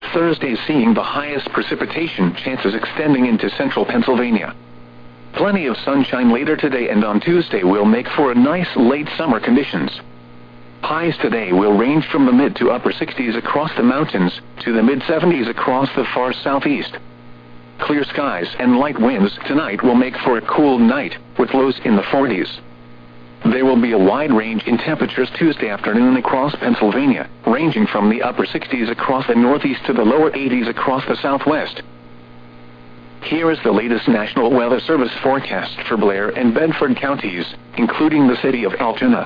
Thursday seeing the highest precipitation chances extending into central Pennsylvania. Plenty of sunshine later today and on Tuesday will make for a nice late summer conditions. Highs today will range from the mid to upper 60s across the mountains to the mid 70s across the far southeast. Clear skies and light winds tonight will make for a cool night, with lows in the 40s. There will be a wide range in temperatures Tuesday afternoon across Pennsylvania, ranging from the upper 60s across the northeast to the lower 80s across the southwest. Here is the latest National Weather Service forecast for Blair and Bedford counties, including the city of Altoona.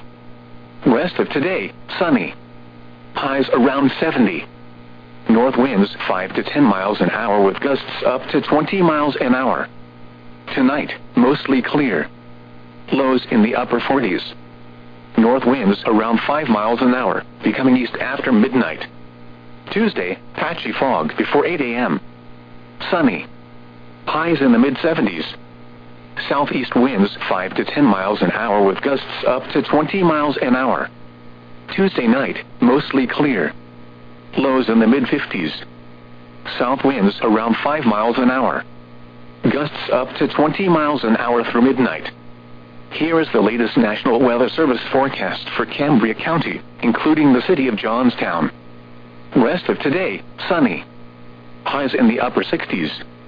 Rest of today, sunny. Highs around 70. North winds 5 to 10 miles an hour with gusts up to 20 miles an hour. Tonight, mostly clear. Lows in the upper 40s. North winds around 5 miles an hour, becoming east after midnight. Tuesday, patchy fog before 8 a.m. Sunny. Highs in the mid-70s. Southeast winds 5 to 10 miles an hour with gusts up to 20 miles an hour. Tuesday night, mostly clear. Lows in the mid-50s. South winds around 5 miles an hour. Gusts up to 20 miles an hour through midnight. Here is the latest National Weather Service forecast for Cambria County, including the city of Johnstown. Rest of today, sunny. Highs in the upper 60s.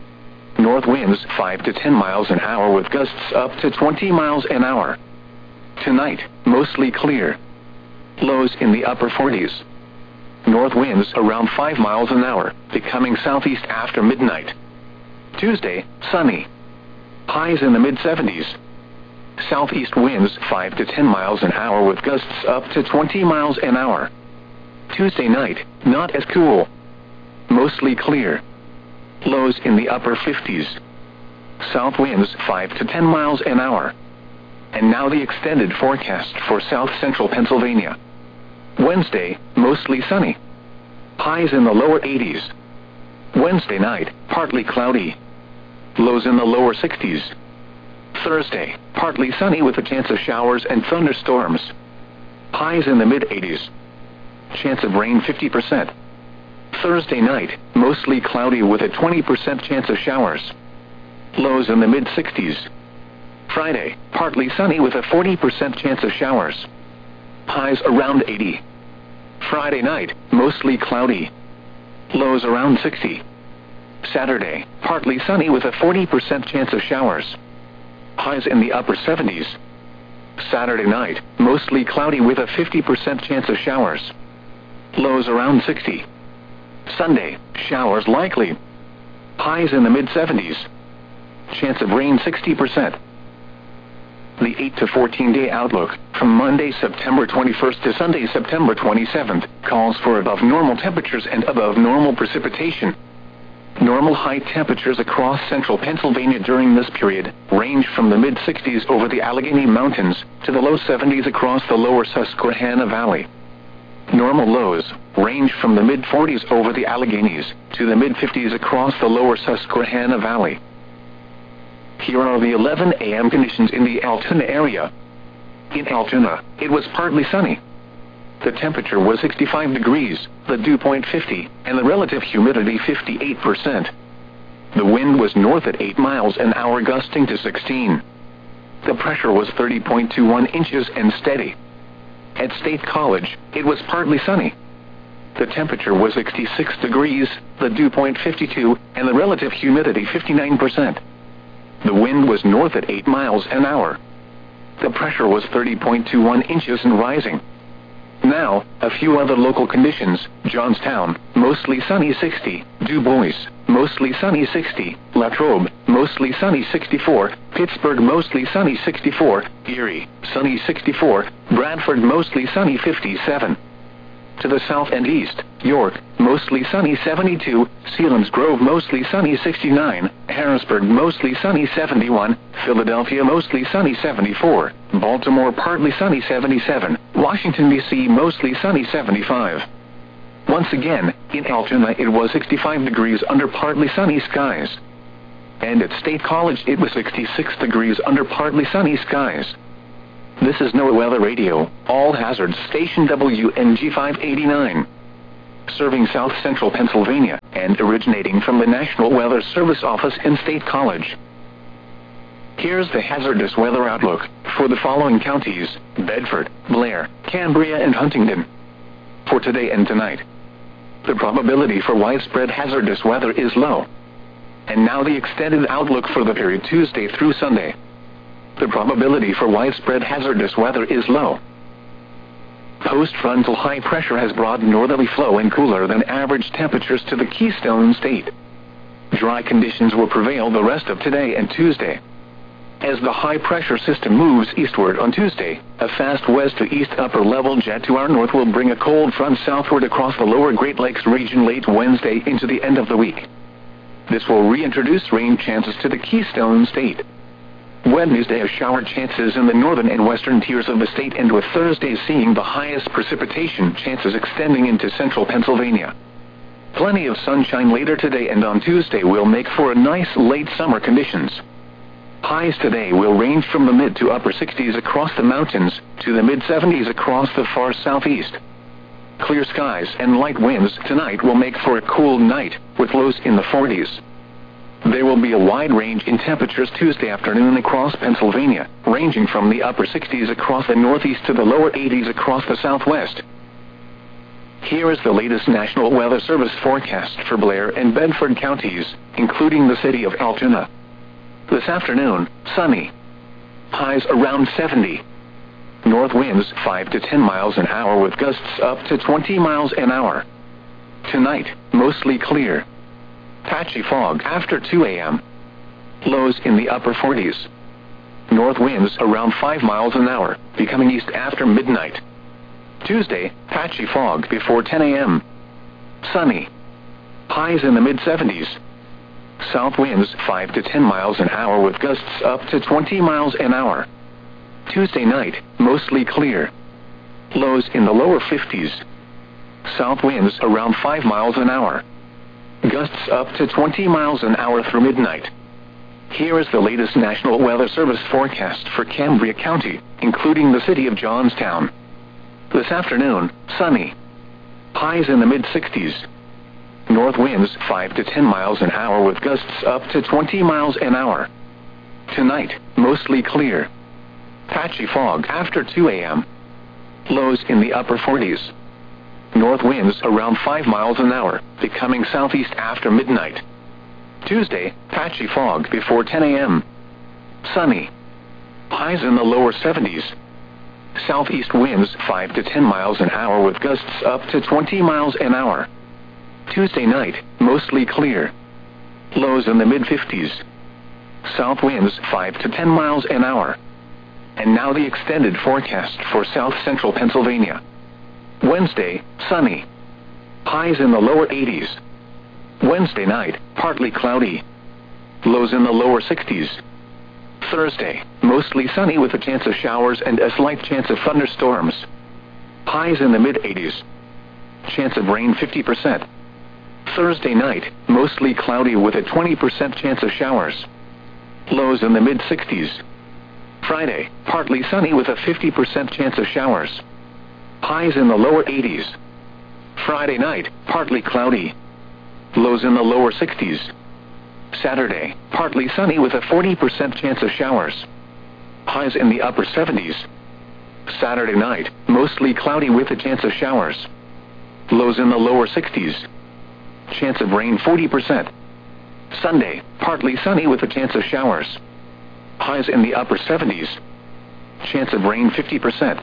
North winds 5 to 10 miles an hour with gusts up to 20 miles an hour. Tonight, mostly clear. Lows in the upper 40s. North winds around 5 miles an hour, becoming southeast after midnight. Tuesday, sunny. Highs in the mid-70s. Southeast winds 5 to 10 miles an hour with gusts up to 20 miles an hour. Tuesday night, not as cool. Mostly clear. Lows in the upper 50s. South winds 5 to 10 miles an hour. And now the extended forecast for south central Pennsylvania. Wednesday, mostly sunny. Highs in the lower 80s. Wednesday night, partly cloudy. Lows in the lower 60s. Thursday, partly sunny with a chance of showers and thunderstorms. Highs in the mid-80s. Chance of rain 50%. Thursday night, mostly cloudy with a 20% chance of showers. Lows in the mid-60s. Friday, partly sunny with a 40% chance of showers. Highs around 80. Friday night, mostly cloudy. Lows around 60. Saturday, partly sunny with a 40% chance of showers. Highs in the upper 70s. Saturday night, mostly cloudy with a 50% chance of showers. Lows around 60. Sunday, showers likely. Highs in the mid-70s. Chance of rain 60%. The 8 to 14-day outlook, from Monday, September 21st to Sunday, September 27th, calls for above normal temperatures and above normal precipitation. Normal high temperatures across central Pennsylvania during this period range from the mid-60s over the Allegheny Mountains to the low 70s across the lower Susquehanna Valley. Normal lows range from the mid-40s over the Alleghenies to the mid-50s across the lower Susquehanna Valley. Here are the 11 a.m. conditions in the Altoona area. In Altoona, it was partly sunny. The temperature was 65 degrees, the dew point 50, and the relative humidity 58%. The wind was north at 8 miles an hour, gusting to 16. The pressure was 30.21 inches and steady. At State College, it was partly sunny. The temperature was 66 degrees, the dew point 52, and the relative humidity 59%. The wind was north at 8 miles an hour. The pressure was 30.21 inches and rising. Now, a few other local conditions. Johnstown, mostly sunny 60. Du Bois, mostly sunny 60. Latrobe, mostly sunny 64. Pittsburgh, mostly sunny 64. Erie, sunny 64. Bradford, mostly sunny 57. To the south and east, York, mostly sunny 72. Selinsgrove, mostly sunny 69. Harrisburg, mostly sunny 71. Philadelphia, mostly sunny 74. Baltimore, partly sunny 77. Washington, D.C., mostly sunny 75. Once again, in Altoona it was 65 degrees under partly sunny skies. And at State College it was 66 degrees under partly sunny skies. This is NOAA Weather Radio, All Hazards Station WNG 589. serving south central Pennsylvania, and originating from the National Weather Service office in State College. Here's the hazardous weather outlook for the following counties: Bedford, Blair, Cambria, and Huntingdon. For today and tonight, the probability for widespread hazardous weather is low. And now the extended outlook for the period Tuesday through Sunday. The probability for widespread hazardous weather is low. Post-frontal high pressure has brought northerly flow and cooler than average temperatures to the Keystone State. Dry conditions will prevail the rest of today and Tuesday. As the high-pressure system moves eastward on Tuesday, a fast west-to-east upper-level jet to our north will bring a cold front southward across the lower Great Lakes region late Wednesday into the end of the week. This will reintroduce rain chances to the Keystone State. Wednesday has shower chances in the northern and western tiers of the state, and with Thursday seeing the highest precipitation chances extending into central Pennsylvania. Plenty of sunshine later today and on Tuesday will make for nice late summer conditions. Highs today will range from the mid to upper 60s across the mountains to the mid 70s across the far southeast. Clear skies and light winds tonight will make for a cool night, with lows in the 40s. There will be a wide range in temperatures Tuesday afternoon across Pennsylvania, ranging from the upper 60s across the northeast to the lower 80s across the southwest. Here is the latest National Weather Service forecast for Blair and Bedford counties, including the city of Altoona. This afternoon, sunny. Highs around 70. North winds 5 to 10 miles an hour with gusts up to 20 miles an hour. Tonight, mostly clear. Patchy fog after 2 a.m. Lows in the upper 40s. North winds around 5 miles an hour, becoming east after midnight. Tuesday, patchy fog before 10 a.m. Sunny. Highs in the mid-70s. South winds 5 to 10 miles an hour with gusts up to 20 miles an hour. Tuesday night, mostly clear. Lows in the lower 50s. South winds around 5 miles an hour. Gusts up to 20 miles an hour through midnight. Here is the latest National Weather Service forecast for Cambria County, including the city of Johnstown. This afternoon, sunny. Highs in the mid-60s. North winds 5 to 10 miles an hour with gusts up to 20 miles an hour. Tonight, mostly clear. Patchy fog after 2 a.m. Lows in the upper 40s. North winds around 5 miles an hour, becoming southeast after midnight. Tuesday, patchy fog before 10 a.m. Sunny. Highs in the lower 70s. Southeast winds 5 to 10 miles an hour with gusts up to 20 miles an hour. Tuesday night, mostly clear. Lows in the mid-50s. South winds 5 to 10 miles an hour. And now the extended forecast for south central Pennsylvania. Wednesday, sunny. Highs in the lower 80s. Wednesday night, partly cloudy. Lows in the lower 60s. Thursday, mostly sunny with a chance of showers and a slight chance of thunderstorms. Highs in the mid-80s. Chance of rain 50%. Thursday night, mostly cloudy with a 20% chance of showers. Lows in the mid-60s. Friday, partly sunny with a 50% chance of showers. Highs in the lower 80s. Friday night, partly cloudy. Lows in the lower 60s. Saturday, partly sunny with a 40% chance of showers. Highs in the upper 70s. Saturday night, mostly cloudy with a chance of showers. Lows in the lower 60s. Chance of rain 40%. Sunday, partly sunny with a chance of showers. Highs in the upper 70s. Chance of rain 50%.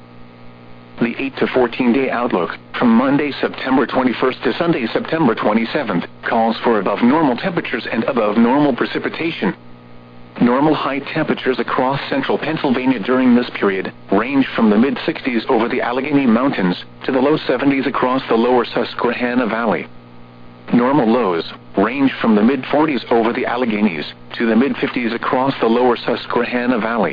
The 8 to 14-day outlook, from Monday, September 21st to Sunday, September 27th, calls for above normal temperatures and above normal precipitation. Normal high temperatures across central Pennsylvania during this period range from the mid-60s over the Allegheny Mountains to the low 70s across the lower Susquehanna Valley. Normal lows range from the mid-40s over the Alleghenies to the mid-50s across the lower Susquehanna Valley.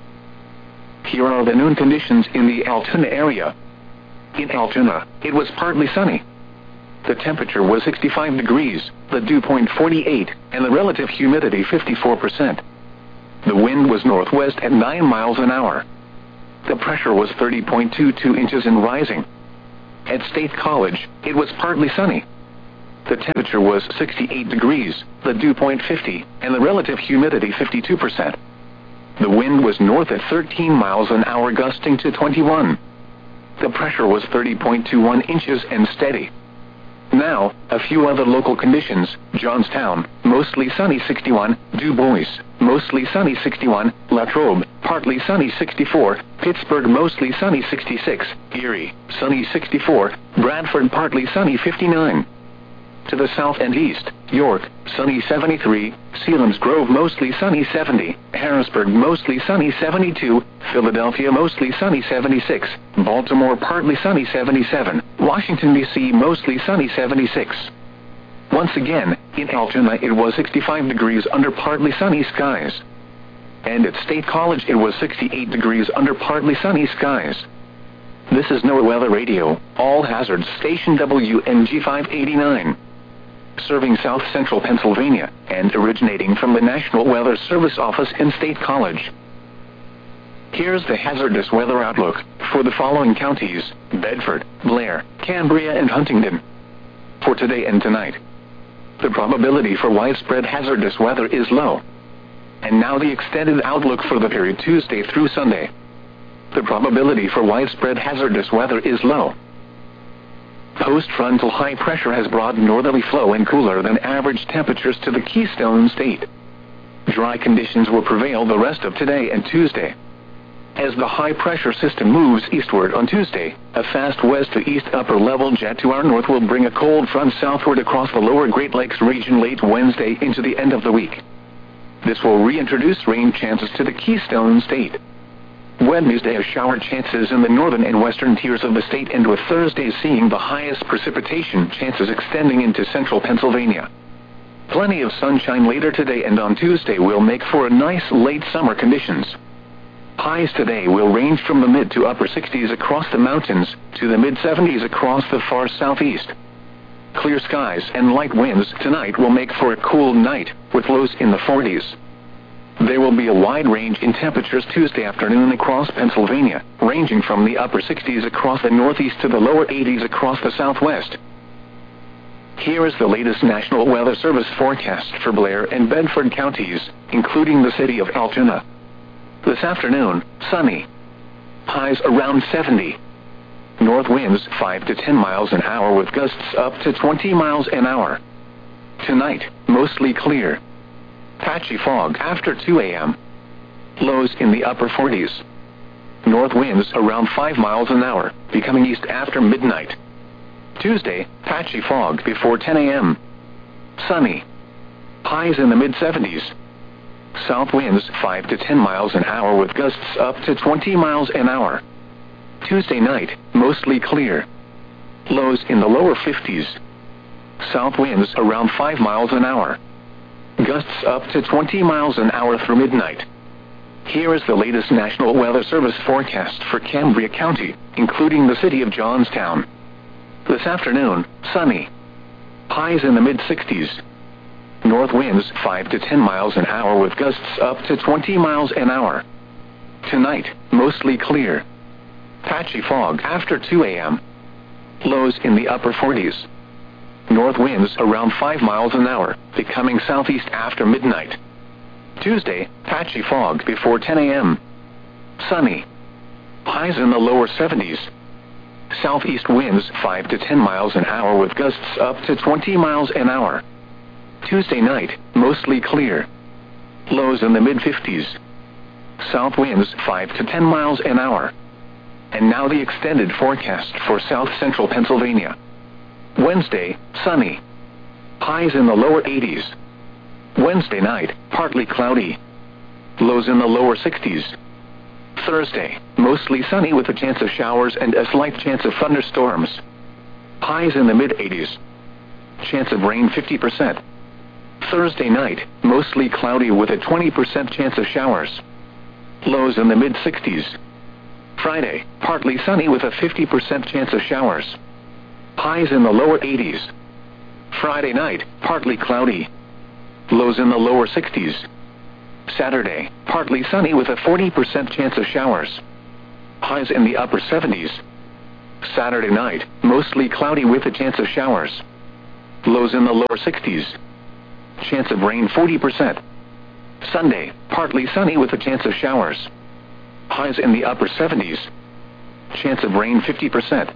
Here are the noon conditions in the Altoona area. In Altoona, it was partly sunny. The temperature was 65 degrees, the dew point 48, and the relative humidity 54%. The wind was northwest at 9 miles an hour. The pressure was 30.22 inches and rising. At State College, it was partly sunny. The temperature was 68 degrees, the dew point 50, and the relative humidity 52%. The wind was north at 13 miles an hour, gusting to 21. The pressure was 30.21 inches and steady. Now, a few other local conditions. Johnstown, mostly sunny 61, Du Bois, mostly sunny 61, Latrobe, partly sunny 64, Pittsburgh, mostly sunny 66, Erie, sunny 64, Bradford, partly sunny 59. To the south and east, York, sunny 73, Selinsgrove, mostly sunny 70, Harrisburg, mostly sunny 72, Philadelphia, mostly sunny 76, Baltimore, partly sunny 77, Washington, D.C., mostly sunny 76. Once again, in Altoona it was 65 degrees under partly sunny skies. And at State College it was 68 degrees under partly sunny skies. This is NOAA Weather Radio, All Hazards Station WNG 589. Serving South Central Pennsylvania, and originating from the National Weather Service office in State College. Here's the hazardous weather outlook for the following counties: Bedford, Blair, Cambria, and Huntingdon. For today and tonight, the probability for widespread hazardous weather is low. And now the extended outlook for the period Tuesday through Sunday. The probability for widespread hazardous weather is low. Post-frontal high pressure has brought northerly flow and cooler than average temperatures to the Keystone State. Dry conditions will prevail the rest of today and Tuesday. As the high pressure system moves eastward on Tuesday, a fast west to east upper level jet to our north will bring a cold front southward across the lower Great Lakes region late Wednesday into the end of the week. This will reintroduce rain chances to the Keystone State. Wednesday has shower chances in the northern and western tiers of the state, and with Thursday seeing the highest precipitation chances extending into central Pennsylvania. Plenty of sunshine later today and on Tuesday will make for a nice late summer conditions. Highs today will range from the mid to upper 60s across the mountains to the mid 70s across the far southeast. Clear skies and light winds tonight will make for a cool night with lows in the 40s. There will be a wide range in temperatures Tuesday afternoon across Pennsylvania, ranging from the upper 60s across the northeast to the lower 80s across the southwest. Here is the latest National Weather Service forecast for Blair and Bedford counties, including the city of Altoona. This afternoon, sunny. Highs around 70. North winds 5 to 10 miles an hour with gusts up to 20 miles an hour. Tonight, mostly clear. Patchy fog after 2 a.m. Lows in the upper 40s. North winds around 5 miles an hour, becoming east after midnight. Tuesday, patchy fog before 10 a.m. Sunny. Highs in the mid-70s. South winds 5 to 10 miles an hour with gusts up to 20 miles an hour. Tuesday night, mostly clear. Lows in the lower 50s. South winds around 5 miles an hour. Gusts up to 20 miles an hour through midnight. Here is the latest National Weather Service forecast for Cambria County, including the city of Johnstown. This afternoon, sunny. Highs in the mid-60s. North winds 5 to 10 miles an hour with gusts up to 20 miles an hour. Tonight, mostly clear. Patchy fog after 2 a.m. Lows in the upper 40s. North winds around 5 miles an hour, becoming southeast after midnight. Tuesday, patchy fog before 10 a.m. Sunny. Highs in the lower 70s. Southeast winds 5 to 10 miles an hour with gusts up to 20 miles an hour. Tuesday night, mostly clear. Lows in the mid-50s. South winds 5 to 10 miles an hour. And now the extended forecast for south central Pennsylvania. Wednesday, sunny. Highs in the lower 80s. Wednesday night, partly cloudy. Lows in the lower 60s. Thursday, mostly sunny with a chance of showers and a slight chance of thunderstorms. Highs in the mid-80s. Chance of rain 50%. Thursday night, mostly cloudy with a 20% chance of showers. Lows in the mid-60s. Friday, partly sunny with a 50% chance of showers. Highs in the lower 80s. Friday night, partly cloudy. Lows in the lower 60s. Saturday, partly sunny with a 40% chance of showers. Highs in the upper 70s. Saturday night, mostly cloudy with a chance of showers. Lows in the lower 60s. Chance of rain 40%. Sunday, partly sunny with a chance of showers. Highs in the upper 70s. Chance of rain 50%.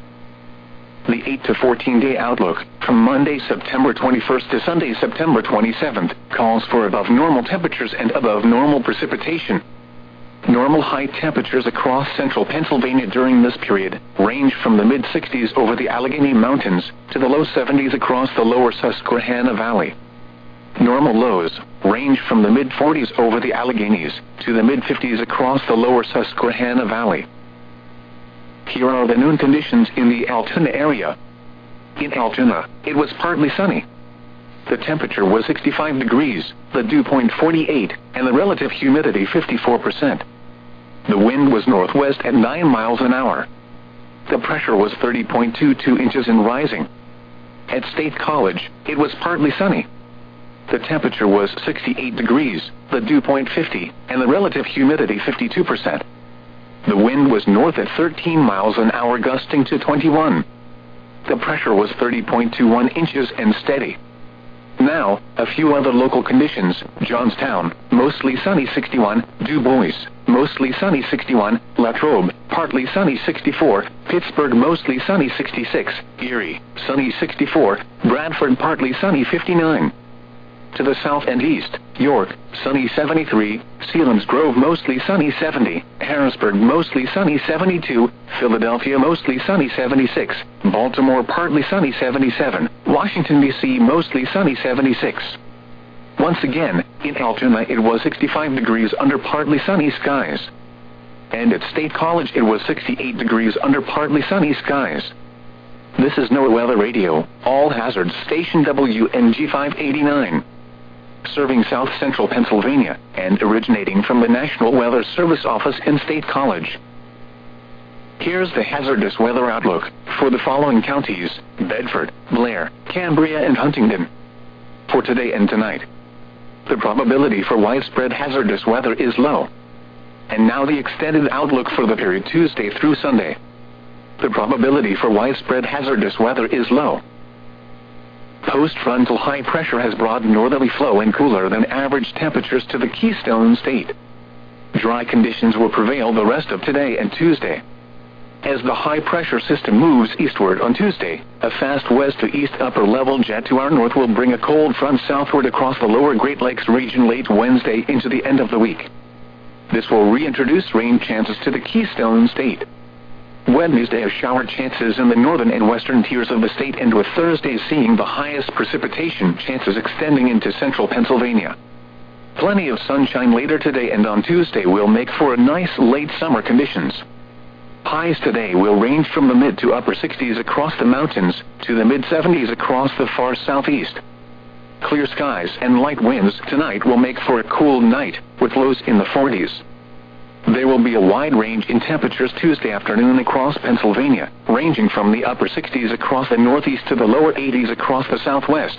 The 8 to 14-day outlook, from Monday, September 21st to Sunday, September 27th, calls for above normal temperatures and above normal precipitation. Normal high temperatures across central Pennsylvania during this period range from the mid-60s over the Allegheny Mountains to the low 70s across the lower Susquehanna Valley. Normal lows range from the mid-40s over the Alleghenies to the mid-50s across the lower Susquehanna Valley. Here are the noon conditions in the Altoona area. In Altoona, it was partly sunny. The temperature was 65 degrees, the dew point 48, and the relative humidity 54%. The wind was northwest at 9 miles an hour. The pressure was 30.22 inches and rising. At State College, it was partly sunny. The temperature was 68 degrees, the dew point 50, and the relative humidity 52%. The wind was north at 13 miles an hour, gusting to 21. The pressure was 30.21 inches and steady. Now, a few other local conditions. Johnstown, mostly sunny 61, Du Bois, mostly sunny 61, Latrobe, partly sunny 64, Pittsburgh, mostly sunny 66, Erie, sunny 64, Bradford, partly sunny 59. To the south and east, York, sunny 73, Selinsgrove, mostly sunny 70, Harrisburg, mostly sunny 72, Philadelphia, mostly sunny 76, Baltimore, partly sunny 77, Washington, D.C., mostly sunny 76. Once again, in Altoona it was 65 degrees under partly sunny skies. And at State College it was 68 degrees under partly sunny skies. This is NOAA Weather Radio, all hazards, station WNG 589. Serving south central Pennsylvania, and originating from the National Weather Service office in State College. Here's the hazardous weather outlook for the following counties: Bedford, Blair, Cambria, and Huntingdon. For today and tonight, the probability for widespread hazardous weather is low. And now the extended outlook for the period Tuesday through Sunday. The probability for widespread hazardous weather is low. Post-frontal high pressure has brought northerly flow and cooler than average temperatures to the Keystone State. Dry conditions will prevail the rest of today and Tuesday. As the high pressure system moves eastward on Tuesday, a fast west to east upper level jet to our north will bring a cold front southward across the lower Great Lakes region late Wednesday into the end of the week. This will reintroduce rain chances to the Keystone State. Wednesday has shower chances in the northern and western tiers of the state, and with Thursday seeing the highest precipitation chances extending into central Pennsylvania. Plenty of sunshine later today and on Tuesday will make for nice late summer conditions. Highs today will range from the mid to upper 60s across the mountains to the mid 70s across the far southeast. Clear skies and light winds tonight will make for a cool night, with lows in the 40s. There will be a wide range in temperatures Tuesday afternoon across Pennsylvania, ranging from the upper 60s across the northeast to the lower 80s across the southwest.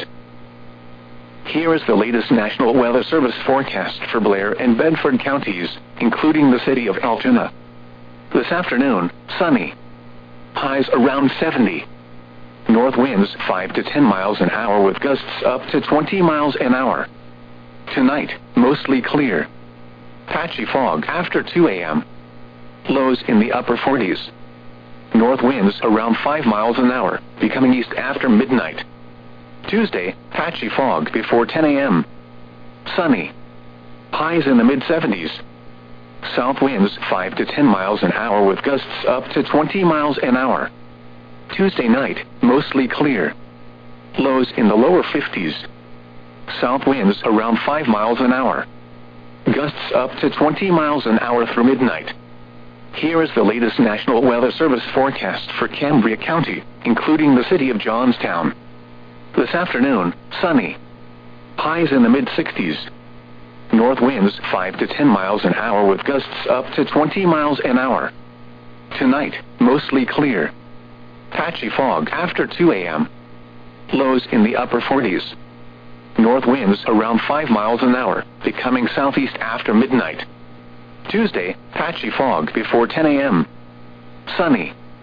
Here is the latest National Weather Service forecast for Blair and Bedford counties, including the city of Altoona. This afternoon, sunny. Highs around 70. North winds 5 to 10 miles an hour with gusts up to 20 miles an hour. Tonight, mostly clear. Patchy fog after 2 a.m. Lows in the upper 40s. North winds around 5 miles an hour, becoming east after midnight. Tuesday, patchy fog before 10 a.m. Sunny. Highs in the mid-70s. South winds 5 to 10 miles an hour with gusts up to 20 miles an hour. Tuesday night, mostly clear. Lows in the lower 50s. South winds around 5 miles an hour. Gusts up to 20 miles an hour through midnight. Here is the latest National Weather Service forecast for Cambria County, including the city of Johnstown. This afternoon, sunny. Highs in the mid-60s. North winds 5 to 10 miles an hour with gusts up to 20 miles an hour. Tonight, mostly clear. Patchy fog after 2 a.m. Lows in the upper 40s. North winds around 5 miles an hour, becoming southeast after midnight. Tuesday, patchy fog before 10 a.m. Sunny.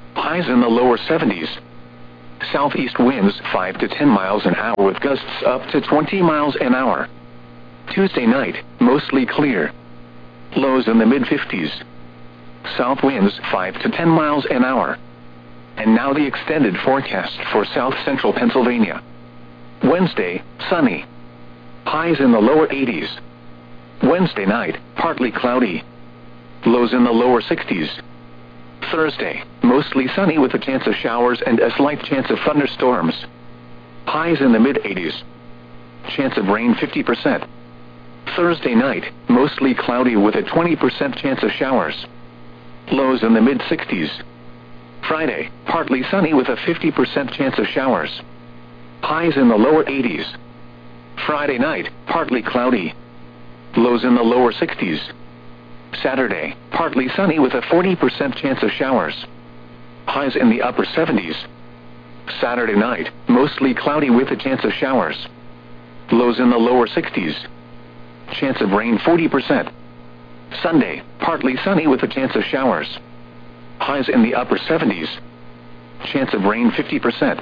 Highs in the lower 70s. Southeast winds 5 to 10 miles an hour with gusts up to 20 miles an hour. Tuesday night, mostly clear. Lows in the mid-50s. South winds 5 to 10 miles an hour. And now the extended forecast for south-central Pennsylvania. Wednesday, sunny. Highs in the lower 80s. Wednesday night, partly cloudy. Lows in the lower 60s. Thursday, mostly sunny with a chance of showers and a slight chance of thunderstorms. Highs in the mid-80s. Chance of rain 50%. Thursday night, mostly cloudy with a 20% chance of showers. Lows in the mid-60s. Friday, partly sunny with a 50% chance of showers. Highs in the lower 80s. Friday night, partly cloudy. Lows in the lower 60s. Saturday, partly sunny with a 40% chance of showers. Highs in the upper 70s. Saturday night, mostly cloudy with a chance of showers. Lows in the lower 60s. Chance of rain 40%. Sunday, partly sunny with a chance of showers. Highs in the upper 70s. Chance of rain 50%.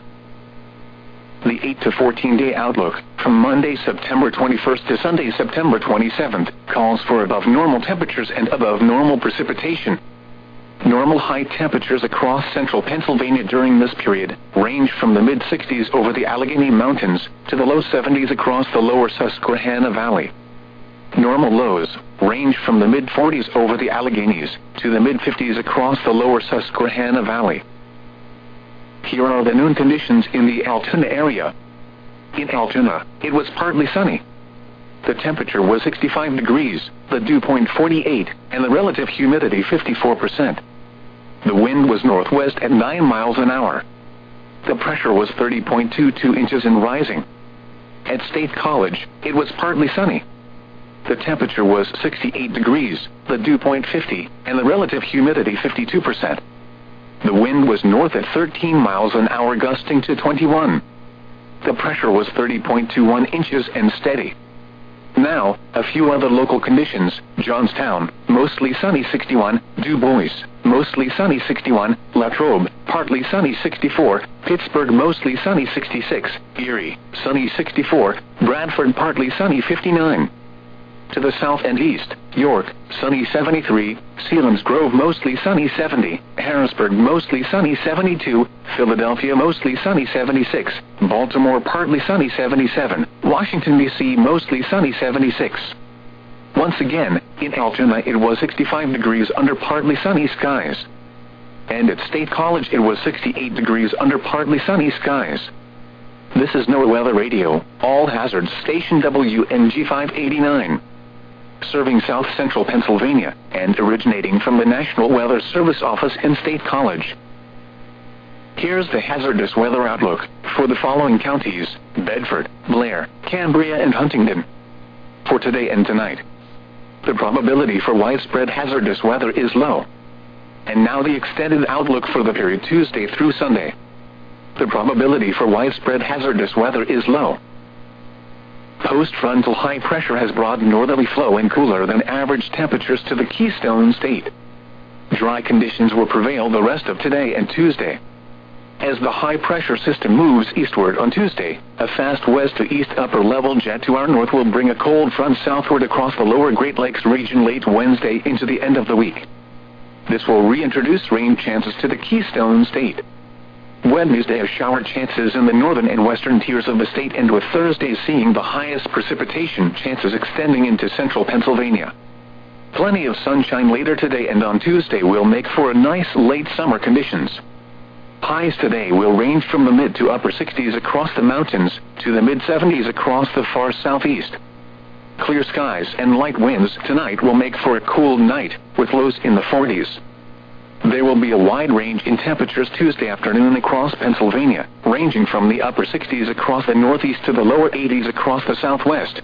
The 8 to 14-day outlook, from Monday, September 21st to Sunday, September 27th, calls for above normal temperatures and above normal precipitation. Normal high temperatures across central Pennsylvania during this period range from the mid-60s over the Allegheny Mountains to the low 70s across the lower Susquehanna Valley. Normal lows range from the mid-40s over the Alleghenies to the mid-50s across the lower Susquehanna Valley. Here are the noon conditions in the Altoona area. In Altoona, it was partly sunny. The temperature was 65 degrees, the dew point 48, and the relative humidity 54%. The wind was northwest at 9 miles an hour. The pressure was 30.22 inches and rising. At State College, it was partly sunny. The temperature was 68 degrees, the dew point 50, and the relative humidity 52%. The wind was north at 13 miles an hour gusting to 21. The pressure was 30.21 inches and steady. Now, a few other local conditions. Johnstown, mostly sunny 61, Du Bois, mostly sunny 61, Latrobe, partly sunny 64, Pittsburgh mostly sunny 66, Erie, sunny 64, Bradford partly sunny 59. To the south and east, York, sunny 73, Selinsgrove mostly sunny 70, Harrisburg mostly sunny 72, Philadelphia mostly sunny 76, Baltimore partly sunny 77, Washington, D.C. mostly sunny 76. Once again, in Altoona it was 65 degrees under partly sunny skies. And at State College it was 68 degrees under partly sunny skies. This is NOAA Weather Radio, all hazards station WNG 589. Serving south-central Pennsylvania, and originating from the National Weather Service office in State College. Here's the hazardous weather outlook for the following counties: Bedford, Blair, Cambria, and Huntingdon. For today and tonight, the probability for widespread hazardous weather is low. And now the extended outlook for the period Tuesday through Sunday. The probability for widespread hazardous weather is low. Post-frontal high pressure has brought northerly flow and cooler than average temperatures to the Keystone State. Dry conditions will prevail the rest of today and Tuesday. As the high pressure system moves eastward on Tuesday, a fast west to east upper level jet to our north will bring a cold front southward across the lower Great Lakes region late Wednesday into the end of the week. This will reintroduce rain chances to the Keystone State. Wednesday has shower chances in the northern and western tiers of the state, and with Thursday seeing the highest precipitation chances extending into central Pennsylvania. Plenty of sunshine later today and on Tuesday will make for a nice late summer conditions. Highs today will range from the mid to upper 60s across the mountains to the mid 70s across the far southeast. Clear skies and light winds tonight will make for a cool night, with lows in the 40s. There will be a wide range in temperatures Tuesday afternoon across Pennsylvania, ranging from the upper 60s across the northeast to the lower 80s across the southwest.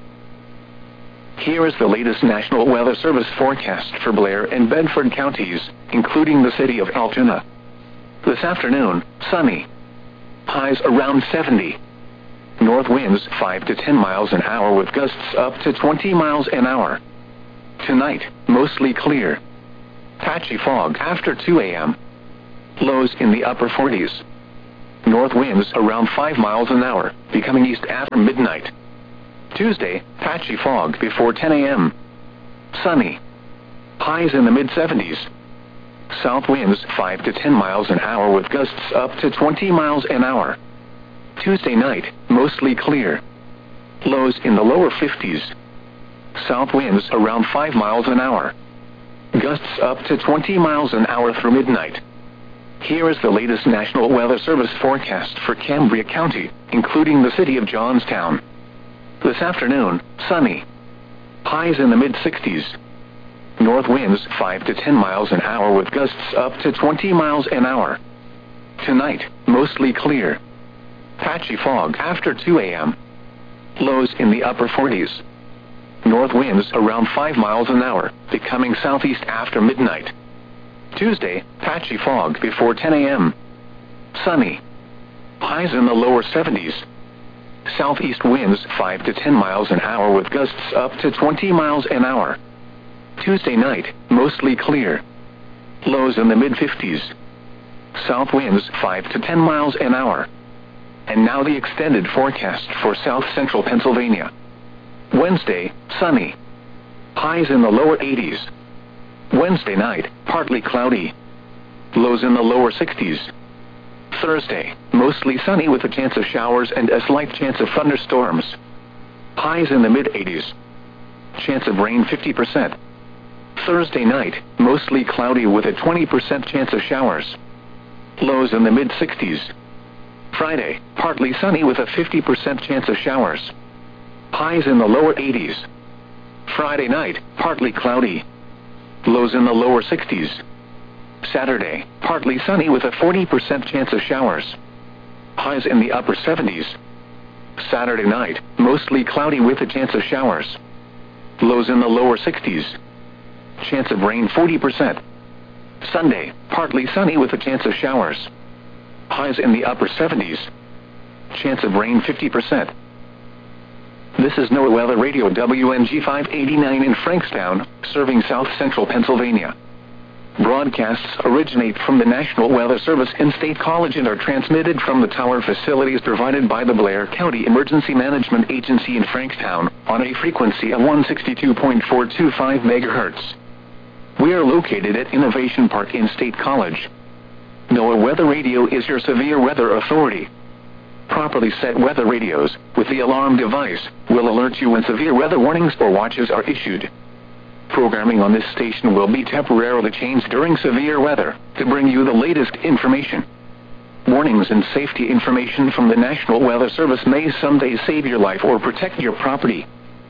Here is the latest National Weather Service forecast for Blair and Bedford counties, including the city of Altoona. This afternoon, sunny. Highs around 70. North winds 5 to 10 miles an hour with gusts up to 20 miles an hour. Tonight, mostly clear. Patchy fog after 2 a.m. Lows in the upper 40s. North winds around 5 miles an hour, becoming east after midnight. Tuesday, patchy fog before 10 a.m. Sunny. Highs in the mid-70s. South winds 5 to 10 miles an hour with gusts up to 20 miles an hour. Tuesday night, mostly clear. Lows in the lower 50s. South winds around 5 miles an hour. Gusts up to 20 miles an hour through midnight. Here is the latest National Weather Service forecast for Cambria County, including the city of Johnstown. This afternoon, sunny. Highs in the mid-60s. North winds 5 to 10 miles an hour with gusts up to 20 miles an hour. Tonight, mostly clear. Patchy fog after 2 a.m. Lows in the upper 40s. North winds around 5 miles an hour, becoming southeast after midnight. Tuesday, patchy fog before 10 a.m. Sunny. Highs in the lower 70s. Southeast winds 5 to 10 miles an hour with gusts up to 20 miles an hour. Tuesday night, mostly clear. Lows in the mid-50s. South winds 5 to 10 miles an hour. And now the extended forecast for south-central Pennsylvania. Wednesday, sunny. Highs in the lower 80s. Wednesday night, partly cloudy. Lows in the lower 60s. Thursday, mostly sunny with a chance of showers and a slight chance of thunderstorms. Highs in the mid-80s. Chance of rain 50%. Thursday night, mostly cloudy with a 20% chance of showers. Lows in the mid-60s. Friday, partly sunny with a 50% chance of showers. Highs in the lower 80s. Friday night, partly cloudy. Lows in the lower 60s. Saturday, partly sunny with a 40% chance of showers. Highs in the upper 70s. Saturday night, mostly cloudy with a chance of showers. Lows in the lower 60s. Chance of rain 40%. Sunday, partly sunny with a chance of showers. Highs in the upper 70s. Chance of rain 50%. This is NOAA Weather Radio WNG 589 in Frankstown, serving south-central Pennsylvania. Broadcasts originate from the National Weather Service in State College and are transmitted from the tower facilities provided by the Blair County Emergency Management Agency in Frankstown on a frequency of 162.425 MHz. We are located at Innovation Park in State College. NOAA Weather Radio is your severe weather authority. Properly set weather radios, with the alarm device, will alert you when severe weather warnings or watches are issued. Programming on this station will be temporarily changed during severe weather, to bring you the latest information. Warnings and safety information from the National Weather Service may someday save your life or protect your property.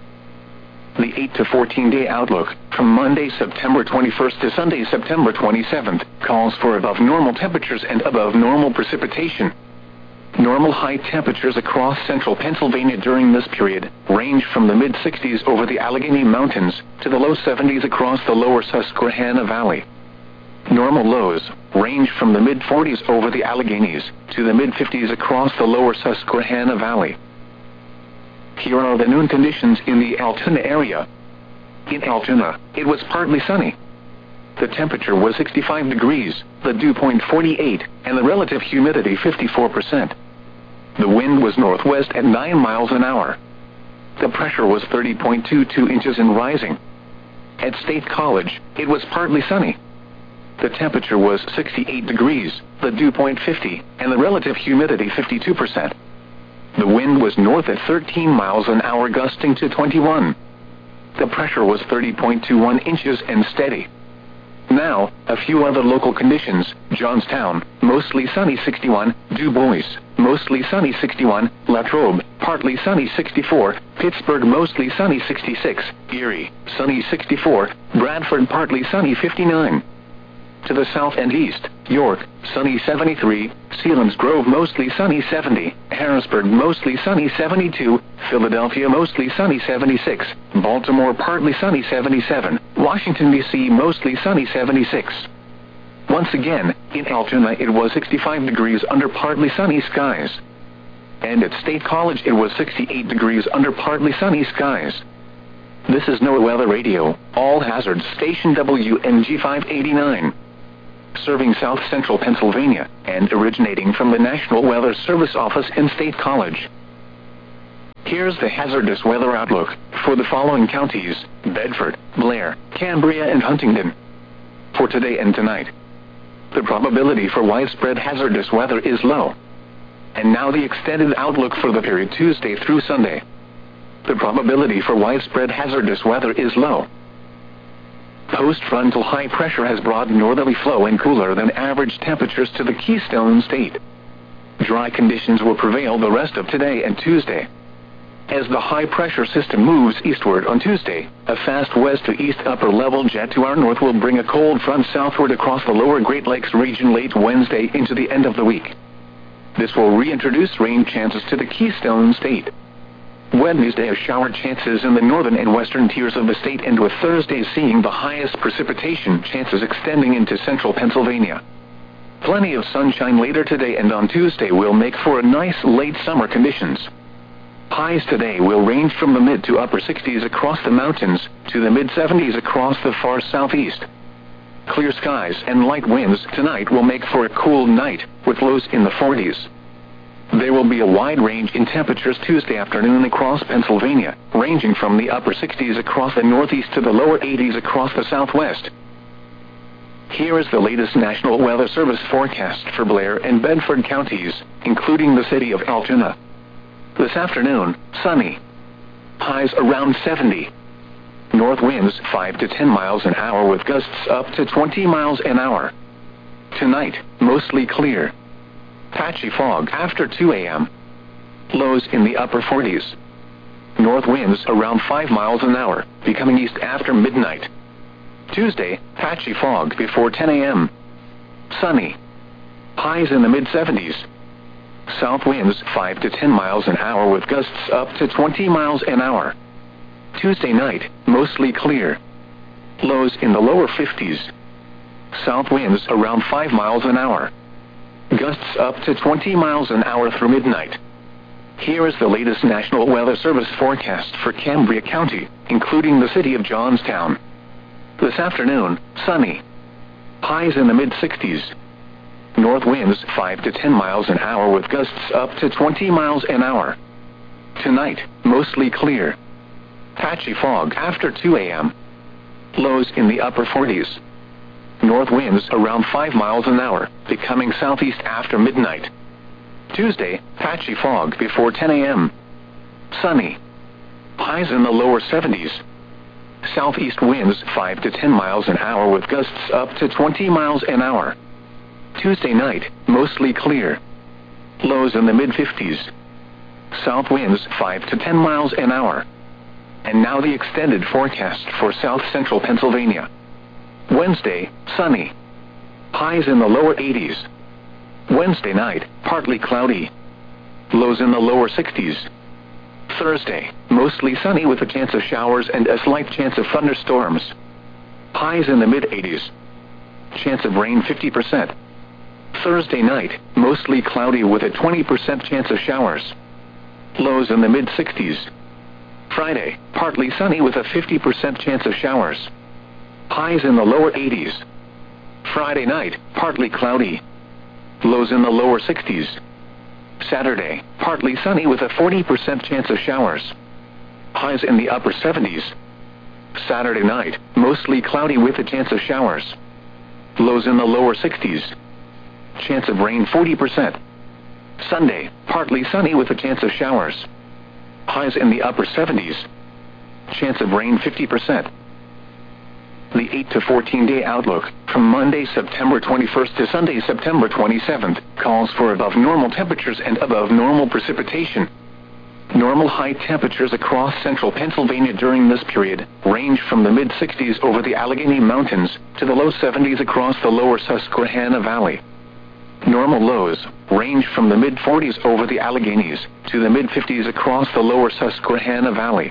The 8 to 14-day outlook, from Monday, September 21st to Sunday, September 27th, calls for above normal temperatures and above normal precipitation. Normal high temperatures across central Pennsylvania during this period range from the mid-60s over the Allegheny Mountains to the low 70s across the lower Susquehanna Valley. Normal lows range from the mid-40s over the Alleghenies to the mid-50s across the lower Susquehanna Valley. Here are the noon conditions in the Altoona area. In Altoona, it was partly sunny. The temperature was 65 degrees, the dew point 48, and the relative humidity 54%. The wind was northwest at 9 miles an hour. The pressure was 30.22 inches and rising. At State College, it was partly sunny. The temperature was 68 degrees, the dew point 50, and the relative humidity 52%. The wind was north at 13 miles an hour, gusting to 21. The pressure was 30.21 inches and steady. Now, a few other local conditions. Johnstown, mostly sunny 61, Du Bois, mostly sunny 61, Latrobe, partly sunny 64, Pittsburgh, mostly sunny 66, Erie, sunny 64, Bradford, partly sunny 59. To the south and east, York, sunny 73, Selinsgrove, mostly sunny 70, Harrisburg, mostly sunny 72, Philadelphia, mostly sunny 76, Baltimore, partly sunny 77, Washington, D.C., mostly sunny 76. Once again, in Altoona it was 65 degrees under partly sunny skies. And at State College it was 68 degrees under partly sunny skies. This is NOAA Weather Radio, All Hazards Station WNG 589. serving south central Pennsylvania, and originating from the National Weather Service office in State College. Here's the hazardous weather outlook for the following counties: Bedford, Blair, Cambria, and Huntingdon. For today and tonight, the probability for widespread hazardous weather is low. And now the extended outlook for the period Tuesday through Sunday. The probability for widespread hazardous weather is low. Post-frontal high pressure has brought northerly flow and cooler than average temperatures to the Keystone State. Dry conditions will prevail the rest of today and Tuesday. As the high-pressure system moves eastward on Tuesday, a fast west to east upper-level jet to our north will bring a cold front southward across the lower Great Lakes region late Wednesday into the end of the week. This will reintroduce rain chances to the Keystone State. Wednesday has shower chances in the northern and western tiers of the state, and with Thursday seeing the highest precipitation chances extending into central Pennsylvania. Plenty of sunshine later today and on Tuesday will make for a nice late summer conditions. Highs today will range from the mid to upper 60s across the mountains to the mid 70s across the far southeast. Clear skies and light winds tonight will make for a cool night, with lows in the 40s. There will be a wide range in temperatures Tuesday afternoon across Pennsylvania, ranging from the upper 60s across the northeast to the lower 80s across the southwest. Here is the latest National Weather Service forecast for Blair and Bedford counties, including the city of Altoona. This afternoon, sunny. Highs around 70. North winds 5 to 10 miles an hour with gusts up to 20 miles an hour. Tonight, mostly clear. Patchy fog after 2 a.m. Lows in the upper 40s. North winds around 5 miles an hour, becoming east after midnight. Tuesday, patchy fog before 10 a.m. Sunny. Highs in the mid-70s. South winds 5 to 10 miles an hour with gusts up to 20 miles an hour. Tuesday night, mostly clear. Lows in the lower 50s. South winds around 5 miles an hour. Gusts up to 20 miles an hour through midnight. Here is the latest National Weather Service forecast for Cambria County, including the city of Johnstown. This afternoon, sunny. Highs in the mid-60s. North winds 5 to 10 miles an hour with gusts up to 20 miles an hour. Tonight, mostly clear. Patchy fog after 2 a.m. Lows in the upper 40s. North winds around 5 miles an hour, becoming southeast after midnight. Tuesday, patchy fog before 10 a.m. Sunny. Highs in the lower 70s. Southeast winds 5 to 10 miles an hour with gusts up to 20 miles an hour. Tuesday night, mostly clear. Lows in the mid-50s. South winds 5 to 10 miles an hour. And now the extended forecast for south central Pennsylvania. Wednesday, sunny. Highs in the lower 80s. Wednesday night, partly cloudy. Lows in the lower 60s. Thursday, mostly sunny with a chance of showers and a slight chance of thunderstorms. Highs in the mid-80s. Chance of rain 50%. Thursday night, mostly cloudy with a 20% chance of showers. Lows in the mid-60s. Friday, partly sunny with a 50% chance of showers. Highs in the lower 80s. Friday night, partly cloudy. Lows in the lower 60s. Saturday, partly sunny with a 40% chance of showers. Highs in the upper 70s. Saturday night, mostly cloudy with a chance of showers. Lows in the lower 60s. Chance of rain 40%. Sunday, partly sunny with a chance of showers. Highs in the upper 70s. Chance of rain 50%. The 8 to 14-day outlook, from Monday, September 21st to Sunday, September 27th, calls for above normal temperatures and above normal precipitation. Normal high temperatures across central Pennsylvania during this period range from the mid-60s over the Allegheny Mountains to the low 70s across the lower Susquehanna Valley. Normal lows range from the mid-40s over the Alleghenies to the mid-50s across the lower Susquehanna Valley.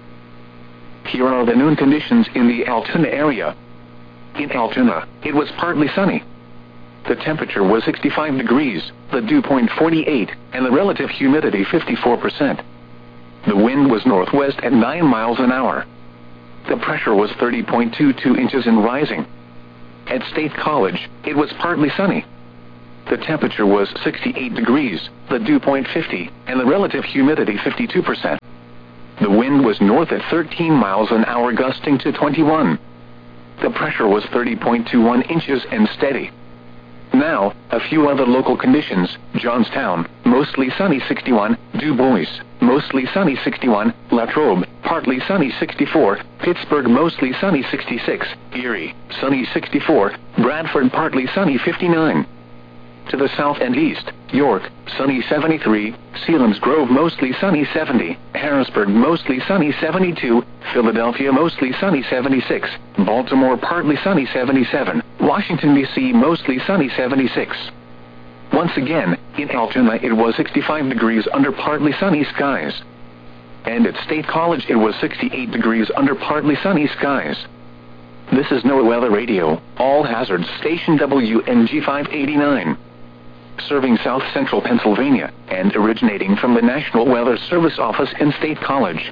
Here are the noon conditions in the Altoona area. In Altoona, it was partly sunny. The temperature was 65 degrees, the dew point 48, and the relative humidity 54%. The wind was northwest at 9 miles an hour. The pressure was 30.22 inches and rising. At State College, it was partly sunny. The temperature was 68 degrees, the dew point 50, and the relative humidity 52%. The wind was north at 13 miles an hour, gusting to 21. The pressure was 30.21 inches and steady. Now, a few other local conditions. Johnstown, mostly sunny 61, Du Bois, mostly sunny 61, Latrobe, partly sunny 64, Pittsburgh, mostly sunny 66, Erie, sunny 64, Bradford, partly sunny 59. To the south and east, York, sunny 73, Selinsgrove, mostly sunny 70, Harrisburg, mostly sunny 72, Philadelphia, mostly sunny 76, Baltimore, partly sunny 77, Washington, D.C., mostly sunny 76. Once again, in Altoona it was 65 degrees under partly sunny skies. And at State College it was 68 degrees under partly sunny skies. This is NOAA Weather Radio, All Hazards Station WNG 589. Serving South Central Pennsylvania, and originating from the National Weather Service office in State College.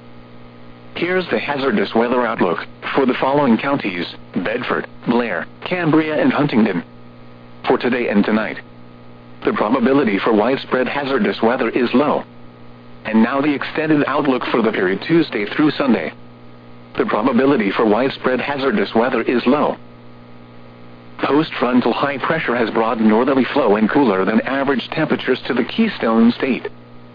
Here's the hazardous weather outlook for the following counties: Bedford, Blair, Cambria, and Huntingdon. For today and tonight, the probability for widespread hazardous weather is low. And now the extended outlook for the period Tuesday through Sunday. The probability for widespread hazardous weather is low. Post-frontal high pressure has brought northerly flow and cooler than average temperatures to the Keystone State.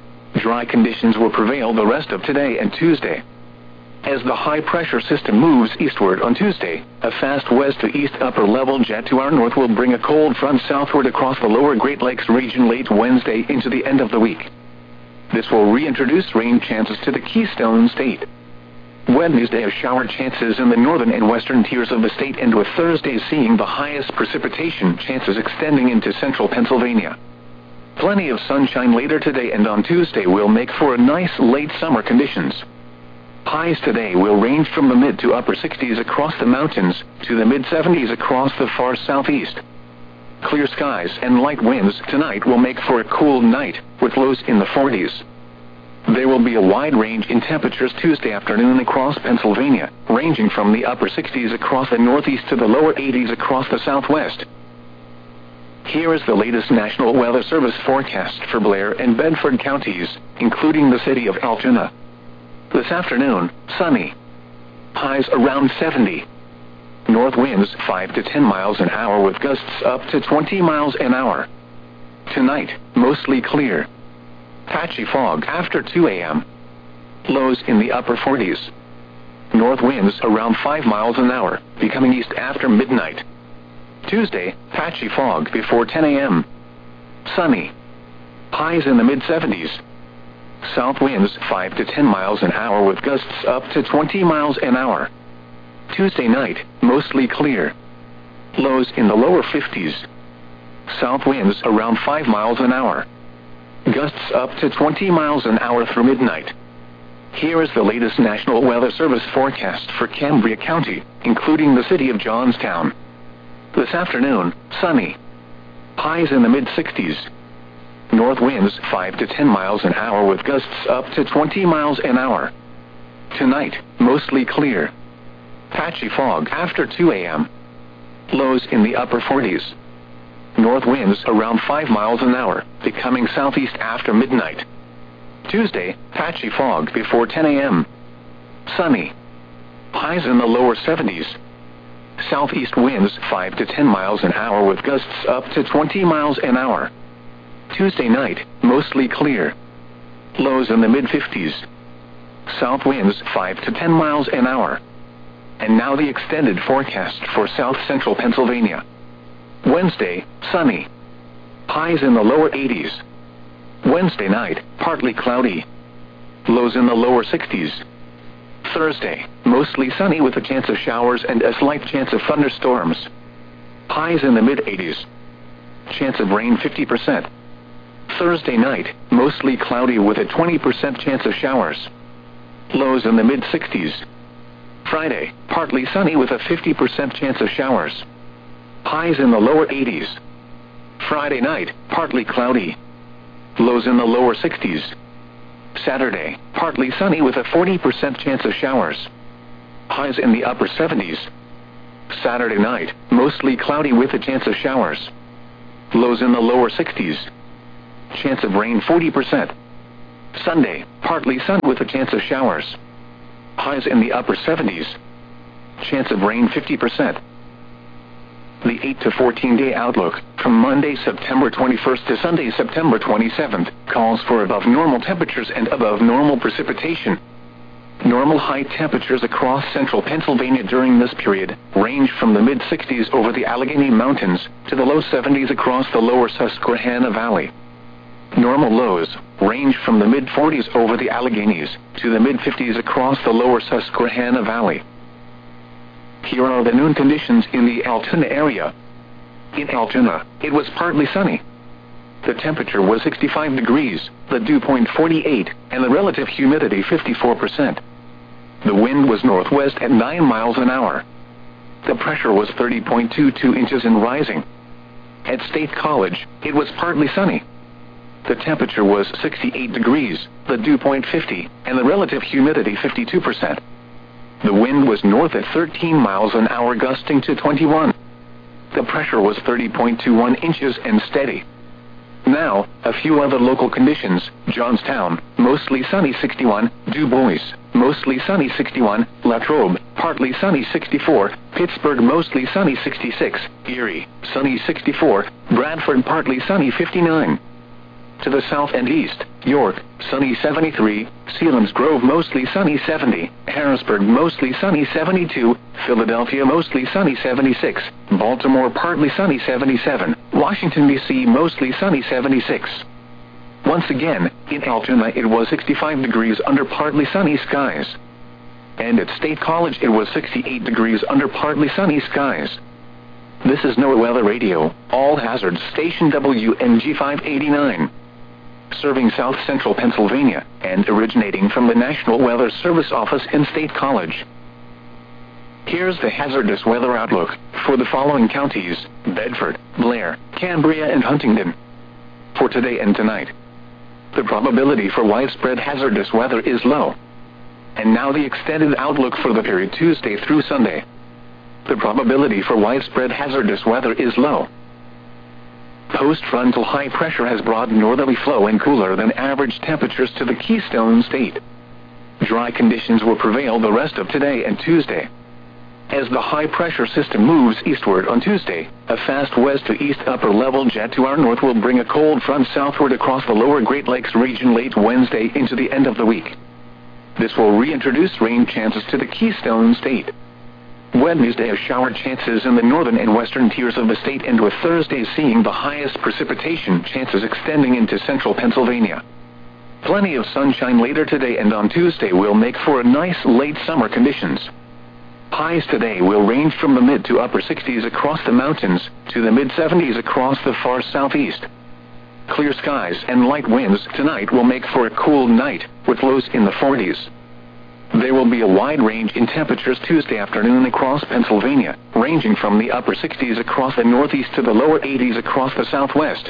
Dry conditions will prevail the rest of today and Tuesday. As the high pressure system moves eastward on Tuesday, a fast west to east upper level jet to our north will bring a cold front southward across the lower Great Lakes region late Wednesday into the end of the week. This will reintroduce rain chances to the Keystone State. Wednesday, shower chances in the northern and western tiers of the state, and with Thursday seeing the highest precipitation chances extending into central Pennsylvania. Plenty of sunshine later today and on Tuesday will make for a nice late summer conditions. Highs today will range from the mid to upper 60s across the mountains to the mid 70s across the far southeast. Clear skies and light winds tonight will make for a cool night, with lows in the 40s. There will be a wide range in temperatures Tuesday afternoon across Pennsylvania, ranging from the upper 60s across the northeast to the lower 80s across the southwest. Here is the latest National Weather Service forecast for Blair and Bedford counties, including the city of Altoona. This afternoon, sunny. Highs around 70. North winds 5 to 10 miles an hour with gusts up to 20 miles an hour. Tonight, mostly clear. Patchy fog after 2 a.m. Lows in the upper 40s. North winds around 5 miles an hour, becoming east after midnight. Tuesday, patchy fog before 10 a.m. Sunny. Highs in the mid-70s. South winds 5 to 10 miles an hour with gusts up to 20 miles an hour. Tuesday night, mostly clear. Lows in the lower 50s. South winds around 5 miles an hour. Gusts up to 20 miles an hour through midnight. Here is the latest National Weather Service forecast for Cambria County, including the city of Johnstown. This afternoon, sunny. Highs in the mid-60s. North winds 5 to 10 miles an hour with gusts up to 20 miles an hour. Tonight, mostly clear. Patchy fog after 2 a.m. Lows in the upper 40s. North winds around 5 miles an hour, becoming southeast after midnight. Tuesday, patchy fog before 10 a.m. Sunny. Highs in the lower 70s. Southeast winds 5 to 10 miles an hour with gusts up to 20 miles an hour. Tuesday night, mostly clear. Lows in the mid-50s. South winds 5 to 10 miles an hour. And now the extended forecast for south central Pennsylvania. Wednesday, sunny. Highs in the lower 80s. Wednesday night, partly cloudy. Lows in the lower 60s. Thursday, mostly sunny with a chance of showers and a slight chance of thunderstorms. Highs in the mid-80s. Chance of rain 50%. Thursday night, mostly cloudy with a 20% chance of showers. Lows in the mid-60s. Friday, partly sunny with a 50% chance of showers. Highs in the lower 80s. Friday night, partly cloudy. Lows in the lower 60s. Saturday, partly sunny with a 40% chance of showers. Highs in the upper 70s. Saturday night, mostly cloudy with a chance of showers. Lows in the lower 60s. Chance of rain 40%. Sunday, partly sun with a chance of showers. Highs in the upper 70s. Chance of rain 50%. The 8 to 14 day outlook, from Monday, September 21st to Sunday, September 27th, calls for above normal temperatures and above normal precipitation. Normal high temperatures across central Pennsylvania during this period range from the mid-60s over the Allegheny Mountains to the low 70s across the lower Susquehanna Valley. Normal lows range from the mid-40s over the Alleghenies to the mid-50s across the lower Susquehanna Valley. Here are the noon conditions in the Altoona area. In Altoona, it was partly sunny. The temperature was 65 degrees, the dew point 48, and the relative humidity 54%. The wind was northwest at 9 miles an hour. The pressure was 30.22 inches and rising. At State College, it was partly sunny. The temperature was 68 degrees, the dew point 50, and the relative humidity 52%. The wind was north at 13 miles an hour, gusting to 21. The pressure was 30.21 inches and steady. Now, a few other local conditions. Johnstown, mostly sunny 61, Du Bois, mostly sunny 61, Latrobe, partly sunny 64, Pittsburgh, mostly sunny 66, Erie, sunny 64, Bradford, partly sunny 59. To the south and east, York, sunny 73, Selinsgrove, mostly sunny 70, Harrisburg, mostly sunny 72, Philadelphia, mostly sunny 76, Baltimore, partly sunny 77, Washington, D.C., mostly sunny 76. Once again, in Altoona it was 65 degrees under partly sunny skies. And at State College it was 68 degrees under partly sunny skies. This is NOAA Weather Radio, All Hazards Station WNG 589. Serving south central Pennsylvania, and originating from the National Weather Service office in State College. Here's the hazardous weather outlook for the following counties: Bedford, Blair, Cambria, and Huntingdon. For today and tonight, the probability for widespread hazardous weather is low. And now the extended outlook for the period Tuesday through Sunday. The probability for widespread hazardous weather is low. Post-frontal high pressure has brought northerly flow and cooler than average temperatures to the Keystone State. Dry conditions will prevail the rest of today and Tuesday. As the high pressure system moves eastward on Tuesday, a fast west to east upper level jet to our north will bring a cold front southward across the lower Great Lakes region late Wednesday into the end of the week. This will reintroduce rain chances to the Keystone State. Wednesday, a shower chances in the northern and western tiers of the state, and with Thursday seeing the highest precipitation chances extending into central Pennsylvania. Plenty of sunshine later today and on Tuesday will make for nice late summer conditions. Highs today will range from the mid to upper 60s across the mountains to the mid 70s across the far southeast. Clear skies and light winds tonight will make for a cool night, with lows in the 40s. There will be a wide range in temperatures Tuesday afternoon across Pennsylvania, ranging from the upper 60s across the northeast to the lower 80s across the southwest.